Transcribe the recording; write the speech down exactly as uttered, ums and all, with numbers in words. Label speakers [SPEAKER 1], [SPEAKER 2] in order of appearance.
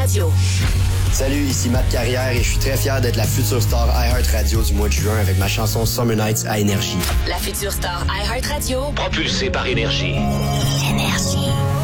[SPEAKER 1] Radio.
[SPEAKER 2] Salut, ici Matt Carrière et je suis très fier d'être la future star iHeartRadio du mois de juin avec ma chanson Summer Nights à Énergie.
[SPEAKER 1] La future star iHeartRadio.
[SPEAKER 3] Propulsée par Énergie.
[SPEAKER 1] Énergie.